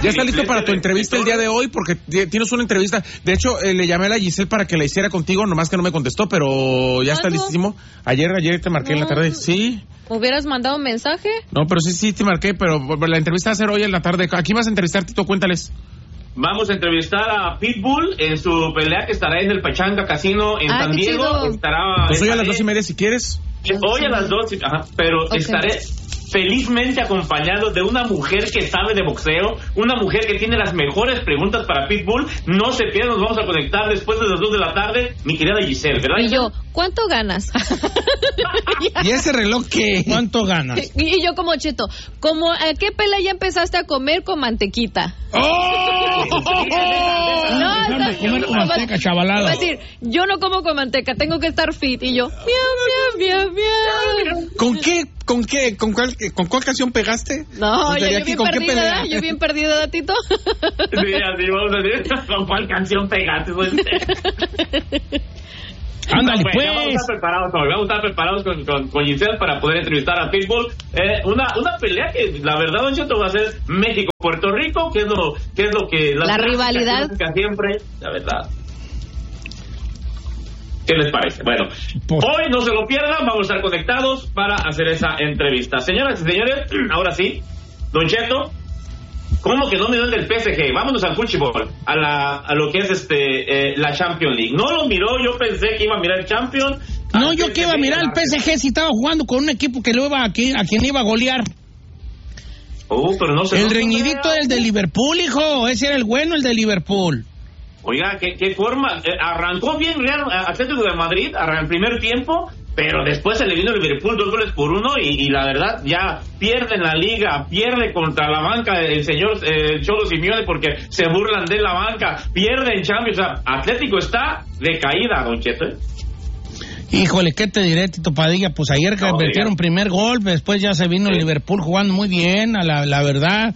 ¿Ya está listo para tu entrevista el día de hoy? Porque tienes una entrevista. De hecho, le llamé a la Giselle para que la hiciera contigo, nomás que no me contestó, pero ya está listísimo. Ayer te marqué en la tarde. Sí. ¿Hubieras mandado un mensaje? No, pero sí te marqué, pero la entrevista va a ser hoy en la tarde. ¿A quién vas a entrevistar, Tito? Cuéntales. Vamos a entrevistar a Pitbull en su pelea que estará en el Pachanga Casino en San Diego. Estará. Pues hoy a las 2:30 si quieres. Hoy a las 2, pero estaré felizmente acompañado de una mujer que sabe de boxeo, una mujer que tiene las mejores preguntas para Pitbull. No se pierdan, nos vamos a conectar después de las 2 de la tarde, mi querida Giselle, ¿verdad? Y yo, ¿cuánto ganas? ¿Y ese reloj qué? ¿Cuánto ganas? Y yo como Cheto, ¿a qué pelea ya empezaste a comer con mantequita? ¡Oh! Comer con manteca, chavalada. Va a decir, yo no como con manteca, tengo que estar fit. Y yo, miau. ¿Con cuál canción pegaste? No, yo bien perdida, Tito. Sí, así vamos a decir, ¿con cuál canción pegaste? Ándale, pues. Vamos a estar preparados con Giselle para poder entrevistar a Pitbull. Una pelea que, la verdad, Don Cheto, va a ser México-Puerto Rico, que es lo que... La rivalidad. Siempre, la verdad. ¿Qué les parece? Bueno, hoy no se lo pierdan, vamos a estar conectados para hacer esa entrevista. Señoras y señores, ahora sí, Don Cheto, ¿cómo que no me dan del PSG? Vámonos al fútbol, a lo que es la Champions League. No lo miró, yo pensé que iba a mirar el Champions. No, yo que iba a mirar el PSG si estaba jugando con un equipo que lo iba a quien iba a golear. Pero no sé. El reñidito del de Liverpool, hijo, ese era el bueno, el de Liverpool. Oiga, ¿qué forma? Arrancó bien Real Atlético de Madrid en el primer tiempo, pero después se le vino el Liverpool 2-1 y la verdad ya pierde en la liga, pierde contra la banca el señor Cholo Simeone porque se burlan de la banca, pierde en Champions. O sea, Atlético está de caída, Don Cheto. Híjole, ¿qué te diré, Tito Padilla? Pues ayer convirtieron primer gol, después ya se vino el Liverpool jugando muy bien, la verdad.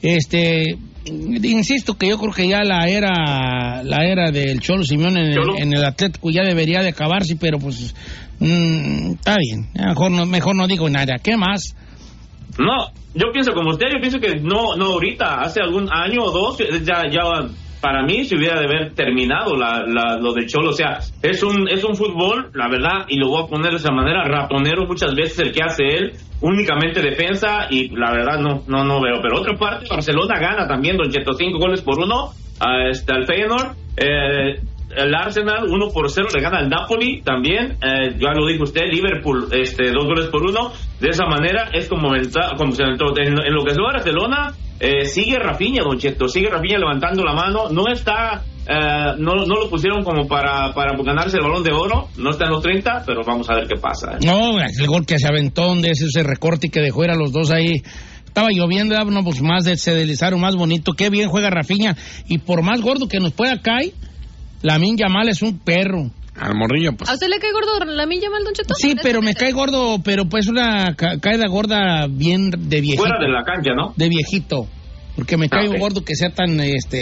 Insisto que yo creo que ya la era del Cholo Simeone en el Atlético ya debería de acabarse, pero pues está bien, mejor no digo nada. ¿Qué más? No, yo pienso como usted, yo pienso que no ahorita, hace algún año o dos ya para mí se hubiera de haber terminado lo de Cholo. O sea, es un fútbol, la verdad, y lo voy a poner de esa manera, ratonero muchas veces el que hace él, únicamente defensa, y la verdad no veo. Pero otra parte, Barcelona gana también, Don Cheto, 5-1 al Feyenoord. El Arsenal 1-0 le gana al Napoli también, ya lo dijo usted, Liverpool 2-1. De esa manera es como se entró en lo que es el Barcelona. Sigue Rafinha, Don Cheto, levantando la mano, no está, no lo pusieron como para ganarse el Balón de Oro, no está en los 30, pero vamos a ver qué pasa. No, el gol que se aventó, donde ese recorte que dejó era los dos ahí. Estaba lloviendo, pues más se deslizaron, más bonito. Qué bien juega Rafinha, y por más gordo que nos pueda caer, Lamine Yamal es un perro. Al morrillo, pues. ¿A usted le cae gordo Lamine Yamal, Don Cheto? Sí, pero me cae gordo, pero pues una caída gorda bien de viejito. Fuera de la cancha, ¿no? De viejito. Porque me cae gordo que sea tan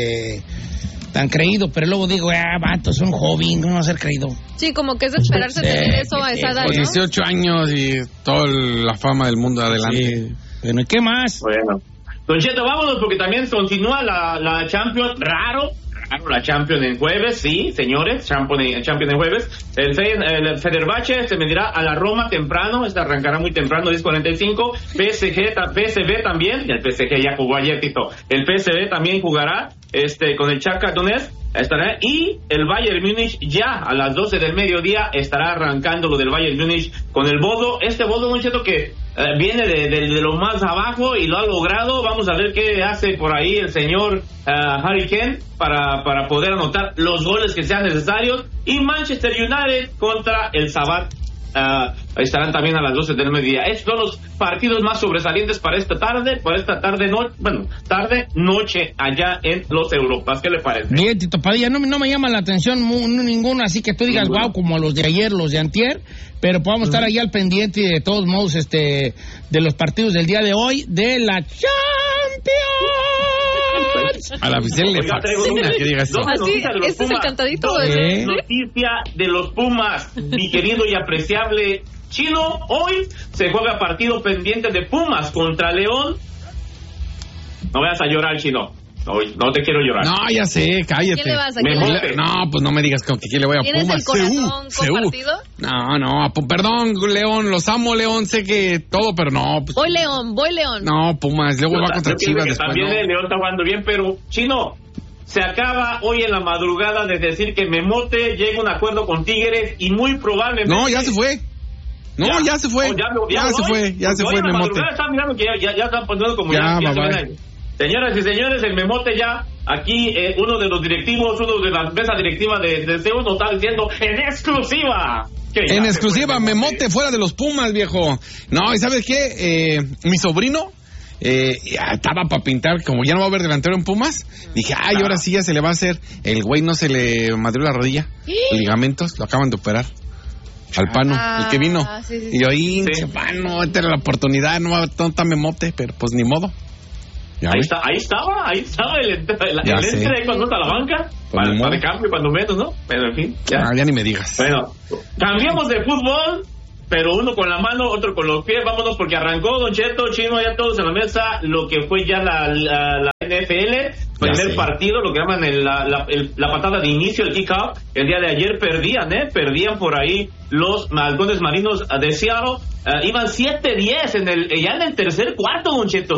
creído, pero luego digo, vato, es un joven, no va a ser creído. Sí, como que es de esperarse tener eso a esa edad, ¿no? 18 años y toda la fama del mundo adelante. Sí. Bueno, ¿y qué más? Bueno, Don Cheto, vámonos porque también continúa la Champions, raro, la Champions en jueves, sí, señores, Champions en jueves. El Fenerbahce se medirá a la Roma temprano, arrancará muy temprano, 10:45. PSV también, el PSG ya jugó ayer, Tito. El PSV también jugará con el Shakhtar Donetsk, estará, y el Bayern Múnich ya a las 12 del mediodía estará arrancando lo del Bayern Múnich con el Bodo. Bodo, Don Cheto, que viene de lo más abajo y lo ha logrado. Vamos a ver qué hace por ahí el señor Harry Kane para poder anotar los goles que sean necesarios. Y Manchester United contra el Sabah estarán también a las 12 del mediodía. Estos son los partidos más sobresalientes para esta tarde-noche allá en los Europas. ¿Qué le parece? Bien, Tito Padilla, no me llama la atención ninguno, así que tú digas wow, como los de ayer, los de antier, pero podamos estar ahí al pendiente de todos modos de los partidos del día de hoy de la Champions. A la oficial le fascina que diga esto. Así, este es el cantadito. Noticia de los Pumas, mi querido y apreciable Chino. Hoy se juega partido pendiente de Pumas contra León. No vayas a llorar, Chino. No te quiero llorar. No, ya sé, cállate. ¿Quién le vas a Memote. No, pues no me digas que le voy a ¿Tienes Pumas. el corazón compartido? No, perdón, León, los amo, León, sé que todo, pero no. Pues, Voy León. no, Pumas, luego va contra Chivas que después. también No. el León está jugando bien, pero Chino, se acaba hoy en la madrugada de decir que Memote llega a un acuerdo con Tigres y muy probablemente... No, ya se fue. No, ya se fue. Ya se fue Memote. Están mirando que ya están poniendo como Ya, se bye. ven ahí. Señoras y señores, el Memote ya, aquí uno de los directivos, uno de la mesa directiva de Seúl nos está diciendo en exclusiva. En exclusiva, Memote fuera de los Pumas, viejo. No, ¿y sabes qué? Mi sobrino ya estaba para pintar, como ya no va a haber delantero en Pumas, dije, ahora sí ya se le va a hacer. El güey no se le madrió la rodilla, ligamentos, lo acaban de operar. Al Pano, el que vino. Sí. Y yo, Pano, esta era la oportunidad, no está Memote, pero pues ni modo. Ahí estaba el entre cuando está la banca, para de cambio cuando menos, ¿no? Pero en fin, ya ni me digas. Bueno, cambiamos de fútbol, pero uno con la mano, otro con los pies, vámonos porque arrancó Don Cheto, Chino, ya todos en la mesa, lo que fue ya la NFL, primer partido, lo que llaman la patada de inicio, el kick-off. El día de ayer perdían por ahí los Halcones Marinos de Seattle. Iban 7-10 ya en el tercer cuarto, Don Cheto.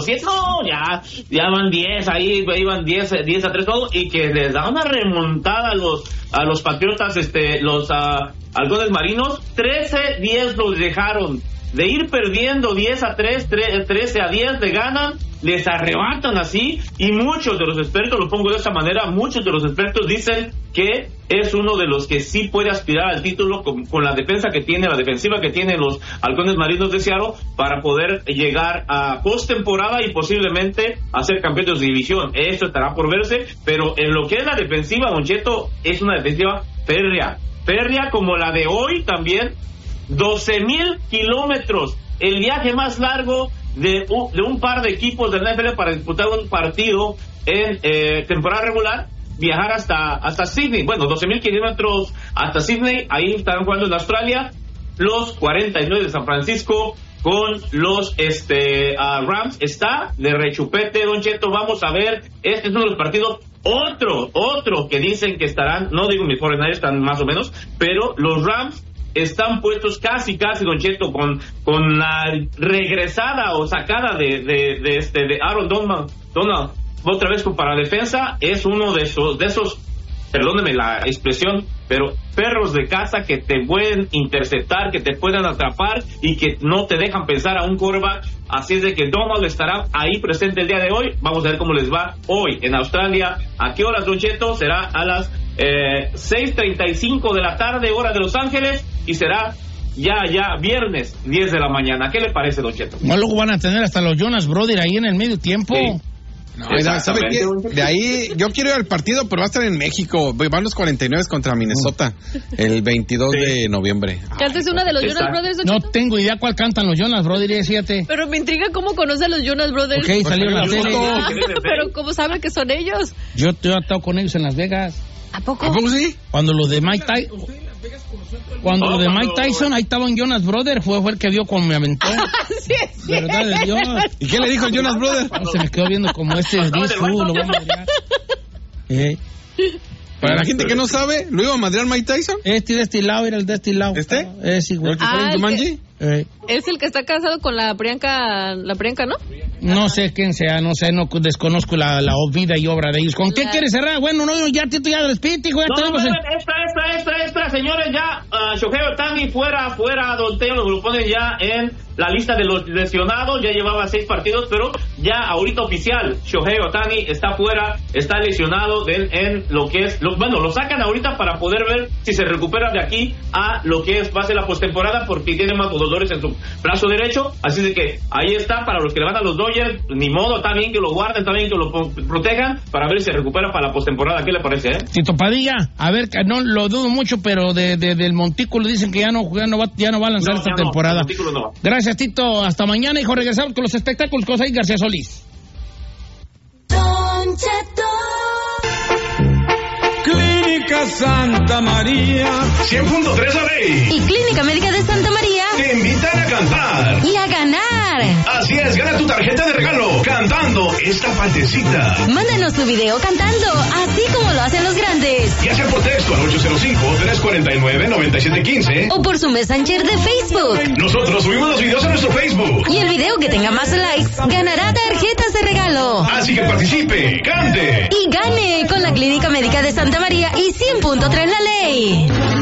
Ya van 10 ahí, iban 10-3 todo, y que les da una remontada a los Patriotas, los Halcones Marinos. 13-10 los dejaron. De ir perdiendo 10-3, 13-10 le ganan, les arrebatan así, y muchos de los expertos, lo pongo de esta manera, muchos de los expertos dicen que es uno de los que sí puede aspirar al título con la defensa que tiene, la defensiva que tienen los Halcones Marinos de Seattle, para poder llegar a postemporada y posiblemente a ser campeones de división. Eso estará por verse, pero en lo que es la defensiva, Don Cheto, es una defensiva férrea como la de hoy también. 12,000 kilómetros, el viaje más largo de un par de equipos del NFL para disputar un partido en temporada regular, viajar hasta Sydney. Bueno, 12,000 kilómetros hasta Sydney. Ahí estarán jugando en Australia los 49 de San Francisco con los Rams. Está de rechupete, Don Cheto. Vamos a ver, este es uno de los partidos. Otro que dicen que estarán, no digo mis 49ers, están más o menos, pero los Rams están puestos casi, Don Cheto, con la regresada o sacada de Aaron Donald otra vez para defensa. Es uno de esos, perdóneme la expresión, pero perros de casa que te pueden interceptar, que te pueden atrapar y que no te dejan pensar a un quarterback. Así es de que Donald estará ahí presente el día de hoy. Vamos a ver cómo les va hoy en Australia. ¿A qué horas, Don Cheto? Será a las 6:35 de la tarde, hora de Los Ángeles, y será ya viernes 10 de la mañana. ¿Qué le parece, Don Cheto? No, luego van a tener hasta los Jonas Brothers ahí en el medio tiempo. Sí. No, ¿sabe qué? De ahí, yo quiero ir al partido, pero va a estar en México. Van los 49 contra Minnesota el 22 de noviembre. ¿Cantas una de los Jonas Brothers, Don No Cheto? tengo idea cuál cantan los Jonas Brothers, fíjate. Pero me intriga cómo conoce a los Jonas Brothers. Ok, salieron en la tele. Pero ¿cómo sabe que son ellos? Yo he estado con ellos en Las Vegas. ¿A poco? ¿A poco sí? Cuando lo de Mike Tyson, ahí estaban Jonas Brothers, fue el que vio como me aventó. Sí, es cierto. ¿Verdad de Dios? ¿Y qué le dijo el Jonas Brothers? Se me quedó viendo como lo voy a madrear. Para la gente que no sabe, ¿lo iba a madrear Mike Tyson? De este lado era el de este lado. Sí, güey. ¿El que sale en Jumanji? Es el que está casado con la Priyanka, ¿no? No sé quién sea, no desconozco la vida y obra de ellos. ¿Con qué quieres cerrar? Bueno, no, ya Tito, ya despídete, hijo. Extra, señores, ya Shohei Ohtani fuera, Don Teo, lo ponen ya en la lista de los lesionados. Ya llevaba 6 partidos, pero ya ahorita oficial, Shohei Ohtani está fuera, está lesionado en lo que es, lo sacan ahorita para poder ver si se recupera de aquí a lo que va a ser la postemporada, porque tiene más dolores en su brazo derecho. Así de que ahí está, para los que le van a los Dodgers, ni modo, está bien que lo guarden, está bien que lo protejan para ver si se recupera para la postemporada. ¿Qué le parece, Tito Padilla, a ver, no lo dudo mucho, pero del Montículo dicen que ya no va a lanzar esta temporada. No. Gracias, Tito, hasta mañana, hijo. Regresamos con los espectáculos con José García Solís. Don Cheto. Clínica Médica Santa María. 100.3 La Ley. Y Clínica Médica de Santa María. Te invitan a cantar. Y a ganar. Así es, gana tu tarjeta de regalo cantando esta partecita. Mándanos tu video cantando, así como lo hacen los grandes. Ya sea por texto al 805-349-9715. O por su Messenger de Facebook. Nosotros subimos los videos a nuestro Facebook. Y el video que tenga más likes ganará tarjetas de regalo. Así que participe, cante. Y gane con la Clínica Médica de Santa María y 100.3 La Ley.